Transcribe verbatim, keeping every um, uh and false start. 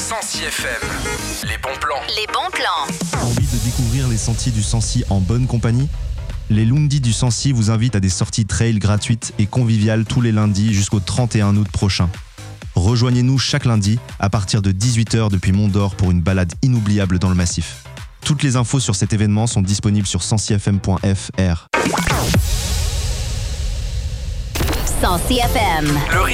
Sancy F M. Les bons plans. Les bons plans. Envie de découvrir les sentiers du Sancy en bonne compagnie ? Les Lundis du Sancy vous invitent à des sorties trail gratuites et conviviales tous les lundis jusqu'au trente et un août prochain. Rejoignez-nous chaque lundi à partir de dix-huit heures depuis Mont-d'Or pour une balade inoubliable dans le massif. Toutes les infos sur cet événement sont disponibles sur sancy f m point f r. Sancy F M. Le